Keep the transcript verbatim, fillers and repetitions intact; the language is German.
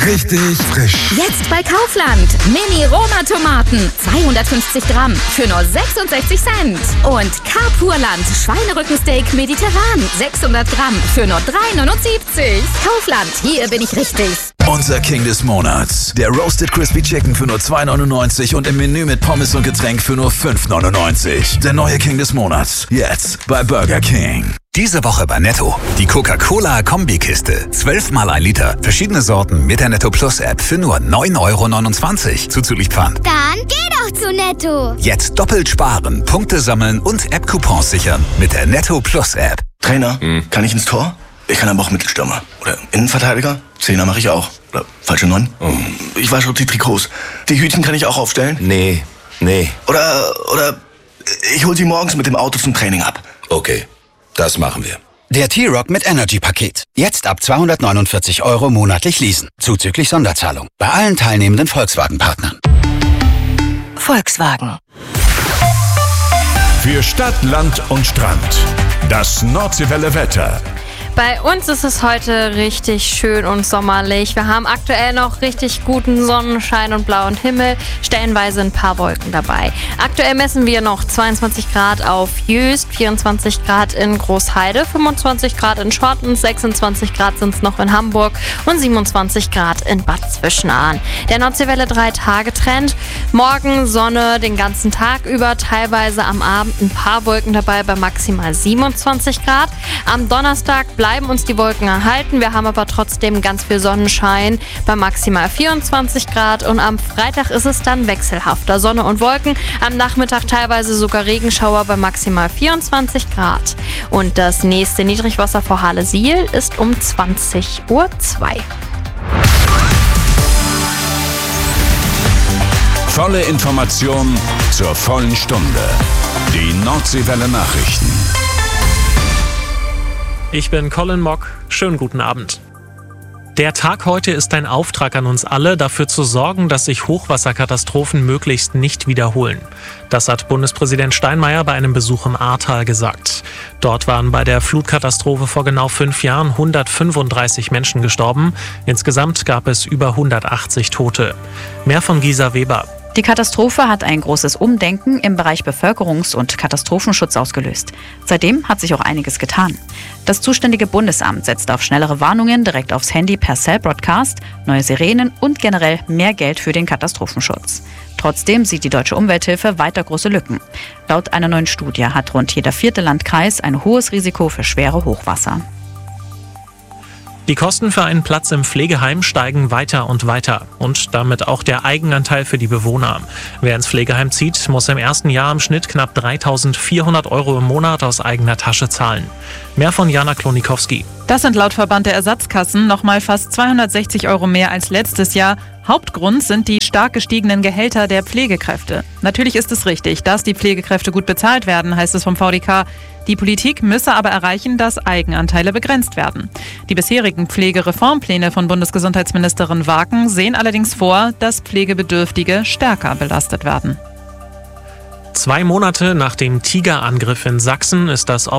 Richtig frisch. Jetzt bei Kaufland. Mini-Roma-Tomaten. zweihundertfünfzig Gramm für nur sechsundsechzig Cent. Und Carpurland Schweinerückensteak mediterran. sechshundert Gramm für nur drei neunundsiebzig. Kaufland, hier bin ich richtig. Unser King des Monats. Der Roasted Crispy Chicken für nur zwei neunundneunzig und im Menü mit Pommes und Getränk für nur fünf neunundneunzig. Der neue King des Monats. Jetzt bei Burger King. Diese Woche bei Netto. Die Coca-Cola-Kombikiste. zwölfmal ein Liter. Verschiedene Sorten mit der Netto Plus App für nur neun Euro neunundzwanzig. Zuzüglich Pfand. Dann geh doch zu Netto. Jetzt doppelt sparen, Punkte sammeln und App-Coupons sichern mit der Netto Plus App. Trainer, hm. kann ich ins Tor? Ich kann aber auch Mittelstürmer. Oder Innenverteidiger? Zehner mache ich auch. Oder falsche Neun? Oh. Ich wasche auch die Trikots. Die Hütchen kann ich auch aufstellen? Nee, nee. Oder, oder ich hol sie morgens mit dem Auto zum Training ab. Okay, das machen wir. Der T-Rock mit Energy-Paket. Jetzt ab zweihundertneunundvierzig Euro monatlich leasen. Zuzüglich Sonderzahlung. Bei allen teilnehmenden Volkswagen-Partnern. Volkswagen. Für Stadt, Land und Strand. Das Nordseewelle Wetter. Bei uns ist es heute richtig schön und sommerlich. Wir haben aktuell noch richtig guten Sonnenschein und blauen Himmel, stellenweise ein paar Wolken dabei. Aktuell messen wir noch zweiundzwanzig Grad auf Jöst, vierundzwanzig Grad in Großheide, fünfundzwanzig Grad in Schorten, sechsundzwanzig Grad sind es noch in Hamburg und siebenundzwanzig Grad in Bad Zwischenahn. Der Nordseewelle drei Tage Trend. Morgen Sonne den ganzen Tag über, teilweise am Abend ein paar Wolken dabei bei maximal siebenundzwanzig Grad. Am Donnerstag bleiben uns die Wolken erhalten. Wir haben aber trotzdem ganz viel Sonnenschein bei maximal vierundzwanzig Grad. Und am Freitag ist es dann wechselhafter. Sonne und Wolken. Am Nachmittag teilweise sogar Regenschauer bei maximal vierundzwanzig Grad. Und das nächste Niedrigwasser vor Halle-Siel ist um zwanzig Uhr zwei. Volle Information zur vollen Stunde. Die Nordseewelle Nachrichten. Ich bin Colin Mock. Schönen guten Abend. Der Tag heute ist ein Auftrag an uns alle, dafür zu sorgen, dass sich Hochwasserkatastrophen möglichst nicht wiederholen. Das hat Bundespräsident Steinmeier bei einem Besuch im Ahrtal gesagt. Dort waren bei der Flutkatastrophe vor genau fünf Jahren hundertfünfunddreißig Menschen gestorben. Insgesamt gab es über hundertachtzig Tote. Mehr von Gisa Weber. Die Katastrophe hat ein großes Umdenken im Bereich Bevölkerungs- und Katastrophenschutz ausgelöst. Seitdem hat sich auch einiges getan. Das zuständige Bundesamt setzt auf schnellere Warnungen direkt aufs Handy per Cell-Broadcast, neue Sirenen und generell mehr Geld für den Katastrophenschutz. Trotzdem sieht die Deutsche Umwelthilfe weiter große Lücken. Laut einer neuen Studie hat rund jeder vierte Landkreis ein hohes Risiko für schwere Hochwasser. Die Kosten für einen Platz im Pflegeheim steigen weiter und weiter und damit auch der Eigenanteil für die Bewohner. Wer ins Pflegeheim zieht, muss im ersten Jahr im Schnitt knapp dreitausendvierhundert Euro im Monat aus eigener Tasche zahlen. Mehr von Jana Klonikowski. Das sind laut Verband der Ersatzkassen nochmal fast zweihundertsechzig Euro mehr als letztes Jahr. Hauptgrund sind die stark gestiegenen Gehälter der Pflegekräfte. Natürlich ist es richtig, dass die Pflegekräfte gut bezahlt werden, heißt es vom V D K. Die Politik müsse aber erreichen, dass Eigenanteile begrenzt werden. Die bisherigen Pflegereformpläne von Bundesgesundheitsministerin Waken sehen allerdings vor, dass Pflegebedürftige stärker belastet werden. Zwei Monate nach dem Tigerangriff in Sachsen ist das